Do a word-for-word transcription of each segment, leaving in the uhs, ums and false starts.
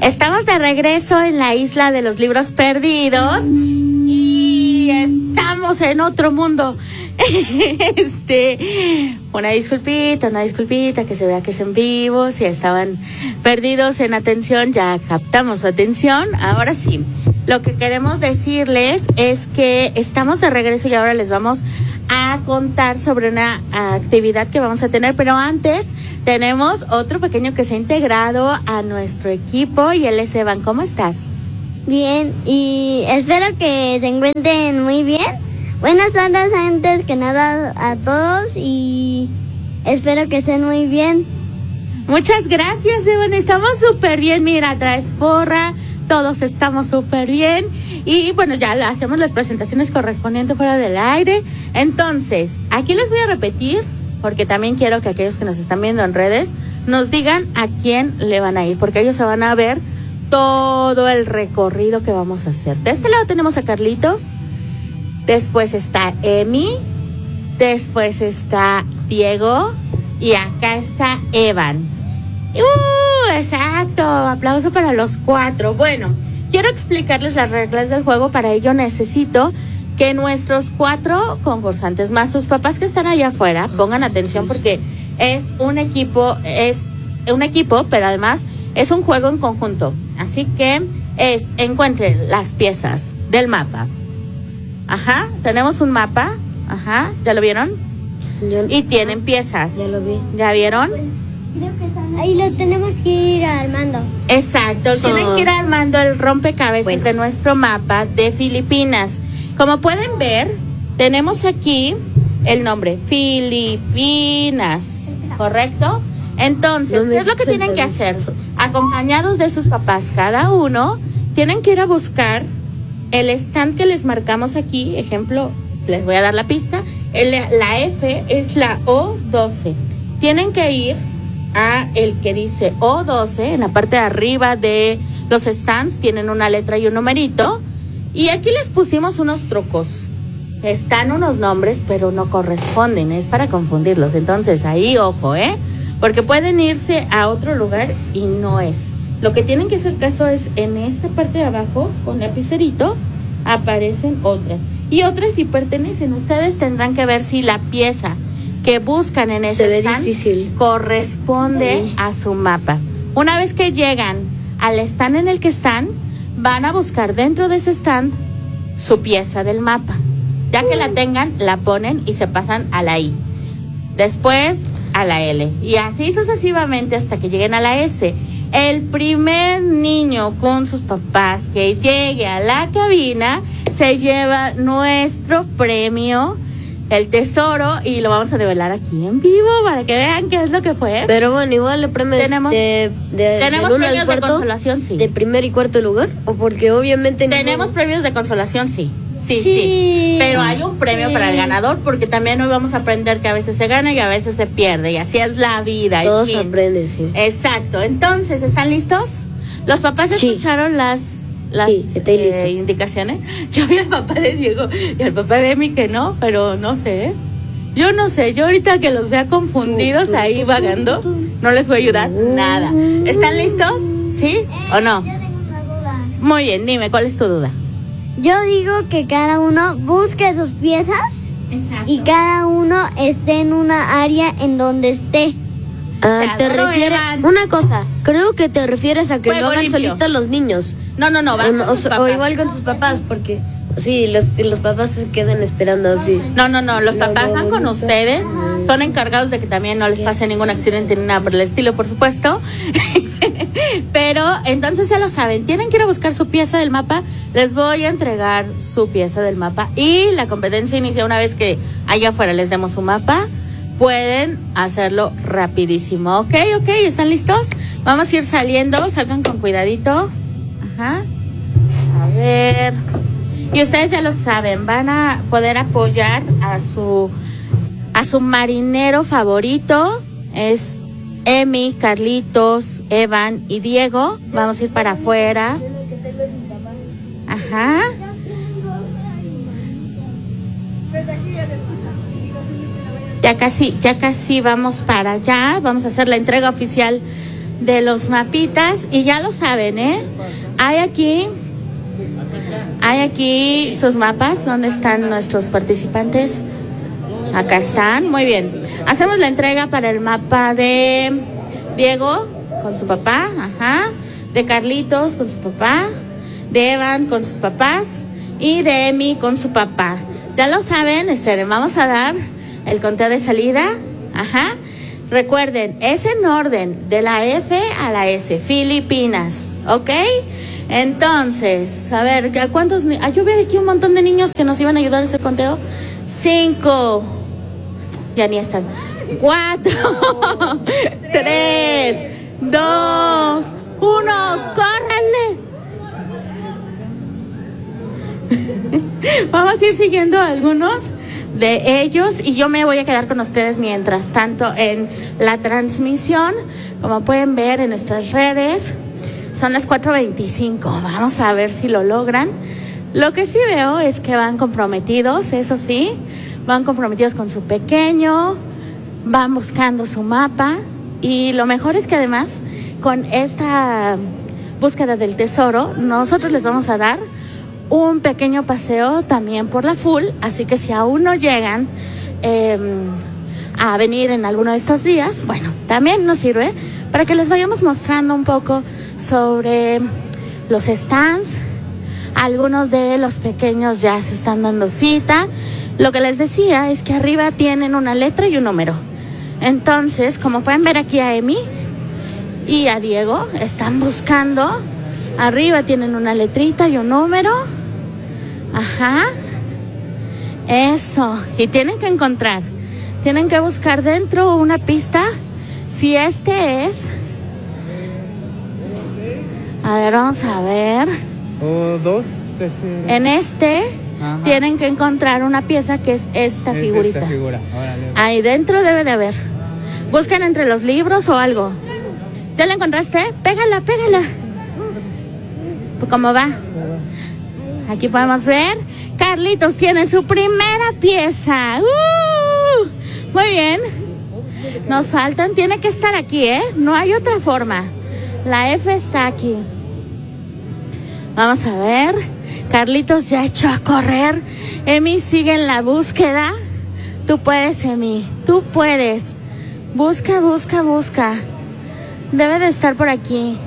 Estamos de regreso en la isla de los libros perdidos y estamos en otro mundo. Este, una disculpita, una disculpita, que se vea que es en vivo. Si estaban perdidos en atención, ya captamos su atención. Ahora sí, lo que queremos decirles es que estamos de regreso y ahora les vamos a contar sobre una actividad que vamos a tener, pero antes tenemos otro pequeño que se ha integrado a nuestro equipo y él es Evan. ¿Cómo estás? Bien, y espero que se encuentren muy bien. Buenas tardes antes que nada a todos y espero que estén muy bien. Muchas gracias, Evan, estamos súper bien. Mira, traes porra, todos estamos súper bien. Y bueno, ya hacemos las presentaciones correspondientes fuera del aire. Entonces, aquí les voy a repetir, porque también quiero que aquellos que nos están viendo en redes nos digan a quién le van a ir, porque ellos se van a ver todo el recorrido que vamos a hacer. De este lado tenemos a Carlitos, después está Emi, después está Diego y acá está Evan. ¡Uh! Exacto, aplauso para los cuatro. Bueno, quiero explicarles las reglas del juego. Para ello necesito que nuestros cuatro concursantes, más sus papás que están allá afuera, pongan atención porque es un equipo, es un equipo, pero además es un juego en conjunto. Así que es, encuentren las piezas del mapa. Ajá, tenemos un mapa. Ajá, ¿ya lo vieron? Yo, y tienen piezas. Ya lo vi. ¿Ya vieron? Creo que están ahí, lo tenemos que ir armando. Exacto, so, tienen que ir armando el rompecabezas bueno. de nuestro mapa de Filipinas. Como pueden ver, tenemos aquí el nombre, Filipinas, ¿correcto? Entonces, no ¿qué es lo que tienen que hacer? Acompañados de sus papás, cada uno, tienen que ir a buscar el stand que les marcamos aquí. Ejemplo, les voy a dar la pista. El, la F es la O doce. Tienen que ir a el que dice O doce, en la parte de arriba de los stands, tienen una letra y un numerito. Y aquí les pusimos unos trucos. Están unos nombres, pero no corresponden, es para confundirlos. Entonces, ahí, ojo, ¿eh? Porque pueden irse a otro lugar y no es. Lo que tienen que hacer caso es, en esta parte de abajo, con lapicerito, aparecen otras. Y otras si pertenecen. Ustedes tendrán que ver si la pieza que buscan en ese stand difícil. corresponde sí. a su mapa. Una vez que llegan al stand en el que están, van a buscar dentro de ese stand su pieza del mapa. Ya que la tengan, la ponen y se pasan a la I. Después a la L. Y así sucesivamente hasta que lleguen a la S. El primer niño con sus papás que llegue a la cabina se lleva nuestro premio, el tesoro, y lo vamos a develar aquí en vivo para que vean qué es lo que fue. Pero bueno, igual le premios tenemos, de, de, tenemos de premios cuarto, de consolación, sí. ¿De primer y cuarto lugar? O porque obviamente tenemos no... premios de consolación, sí. Sí, sí. sí. Pero hay un premio sí. para el ganador, porque también hoy vamos a aprender que a veces se gana y a veces se pierde, y así es la vida. Todos aprenden, sí. Exacto. Entonces, ¿están listos? Los papás sí. escucharon las las sí, eh, indicaciones. Yo vi al papá de Diego y al papá de Emi que no, pero no sé, ¿eh? Yo no sé, yo ahorita que los vea confundidos ahí vagando, no les voy a ayudar nada. ¿Están listos? ¿Sí o no? Yo tengo una duda. Muy bien, dime, ¿cuál es tu duda? Yo digo que cada uno busque sus piezas. Exacto. Y cada uno esté en una área en donde esté. Ah, te, te refieres una cosa, creo que te refieres a que Juego lo hagan limpio. solitos los niños. No, no, no, van o, con sus o, papás. o igual con sus papás, porque sí, los, los papás se quedan esperando así. No, no, no, los papás van con ustedes, son encargados de que también no les pase ningún accidente ni nada por el estilo, por supuesto. Pero entonces ya lo saben, tienen que ir a buscar su pieza del mapa. Les voy a entregar su pieza del mapa y la competencia inicia una vez que allá afuera les demos su mapa. Pueden hacerlo rapidísimo. Ok, ok, ¿están listos? Vamos a ir saliendo, salgan con cuidadito. Ajá. A ver. Y ustedes ya lo saben, van a poder apoyar a su a su marinero favorito. Es Emi, Carlitos, Evan y Diego. Vamos a ir para afuera. Ajá. Ya casi, ya casi vamos para allá. Vamos a hacer la entrega oficial de los mapitas y ya lo saben, ¿eh? Hay aquí, hay aquí sus mapas. ¿Dónde están nuestros participantes? Acá están, muy bien. Hacemos la entrega para el mapa de Diego con su papá, ajá, de Carlitos con su papá, de Evan con sus papás y de Emi con su papá. Ya lo saben, este, vamos a dar el conteo de salida, ajá. Recuerden, es en orden de la F a la S, Filipinas, ¿ok? Entonces, a ver, ¿cuántos? Ah, yo veo aquí un montón de niños que nos iban a ayudar a hacer conteo. Cinco, ya ni están. Cuatro, tres, dos, uno, córranle. Vamos a ir siguiendo algunos de ellos y yo me voy a quedar con ustedes mientras tanto en la transmisión. Como pueden ver en nuestras redes, son las cuatro veinticinco. Vamos a ver si lo logran. Lo que sí veo es que van comprometidos, eso sí, van comprometidos con su pequeño, van buscando su mapa y lo mejor es que además con esta búsqueda del tesoro nosotros les vamos a dar un pequeño paseo también por la full, así que si aún no llegan eh, a venir en alguno de estos días, bueno, también nos sirve para que les vayamos mostrando un poco sobre los stands. Algunos de los pequeños ya se están dando cita. Lo que les decía es que arriba tienen una letra y un número. Entonces, como pueden ver aquí a Emi y a Diego, están buscando. Arriba tienen una letrita y un número. Ajá. Eso. Y tienen que encontrar. Tienen que buscar dentro una pista. Si este es. A ver, vamos a ver. O dos. En este. Ajá. Tienen que encontrar una pieza que es esta es figurita. Esta figura. Órale. Ahí dentro debe de haber. Busquen entre los libros o algo. ¿Ya la encontraste? Pégala, pégala. ¿Cómo va? Aquí podemos ver. Carlitos tiene su primera pieza. ¡Uh! Muy bien. Nos faltan. Tiene que estar aquí, ¿eh? No hay otra forma. La F está aquí. Vamos a ver. Carlitos ya echó a correr. Emi sigue en la búsqueda. Tú puedes, Emi. Tú puedes. Busca, busca, busca. Debe de estar por aquí.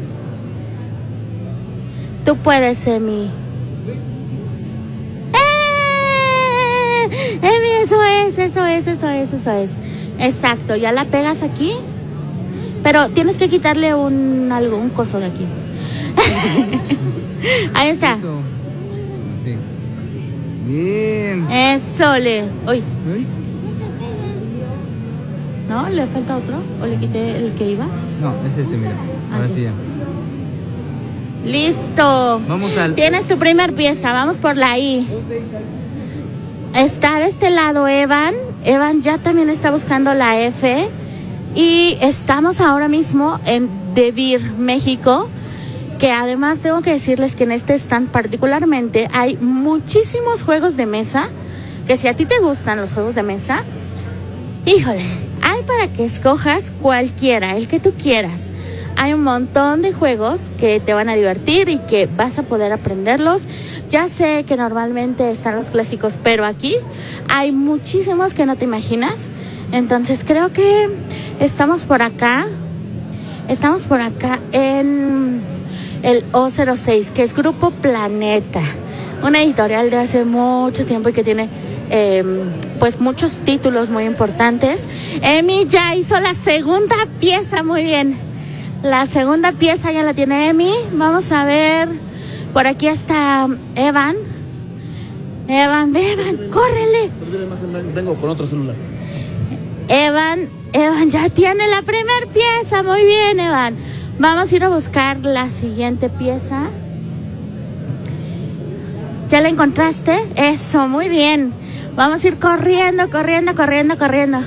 Tú puedes, Emi. ¡Eh! Emi, eso es, eso es, eso es, eso es. Exacto, ya la pegas aquí. Pero tienes que quitarle un algo, un coso de aquí. Ahí está. Eso. Sí. Bien. Eso le. Uy. ¿Uy? ¿No? ¿Le falta otro? ¿O le quité el que iba? No, es este, mira. Ahora Aquí. sí ya. Listo. Vamos al. Tienes tu primer pieza. Vamos por la I. Está de este lado Evan. Evan ya también está buscando la F. Y estamos ahora mismo en Devir, México. Que además tengo que decirles que en este stand particularmente hay muchísimos juegos de mesa. Que si a ti te gustan los juegos de mesa, híjole, hay para que escojas cualquiera, el que tú quieras. Hay un montón de juegos que te van a divertir y que vas a poder aprenderlos. Ya sé que normalmente están los clásicos, pero aquí hay muchísimos que no te imaginas. Entonces creo que estamos por acá. Estamos por acá en el O cero seis, que es Grupo Planeta. Una editorial de hace mucho tiempo y que tiene eh, pues muchos títulos muy importantes. Emi ya hizo la segunda pieza, muy bien. La segunda pieza ya la tiene Emi. Vamos a ver. Por aquí está Evan. Evan, Evan, córrele. Perdí la imagen, tengo con otro celular. Evan, Evan ya tiene la primera pieza. Muy bien, Evan. Vamos a ir a buscar la siguiente pieza. ¿Ya la encontraste? Eso, muy bien. Vamos a ir corriendo, corriendo, corriendo, corriendo.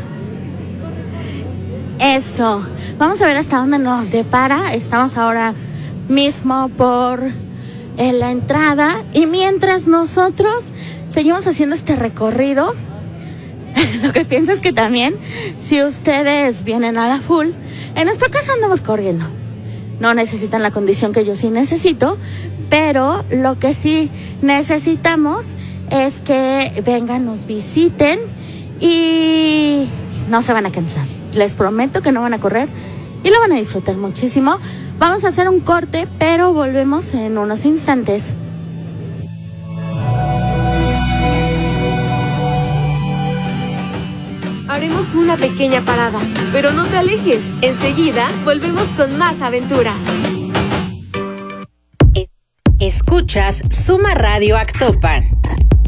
Eso. Vamos a ver hasta dónde nos depara. Estamos ahora mismo por en la entrada. Y mientras nosotros seguimos haciendo este recorrido, Lo que pienso es que también, si ustedes vienen a la full, en nuestro caso andamos corriendo. No necesitan la condición que yo sí necesito, pero lo que sí necesitamos es que vengan, nos visiten y no se van a cansar. Les prometo que no van a correr y lo van a disfrutar muchísimo. Vamos a hacer un corte, pero volvemos en unos instantes. Haremos una pequeña parada, pero no te alejes. Enseguida volvemos con más aventuras. Escuchas Suma Radio Actopan.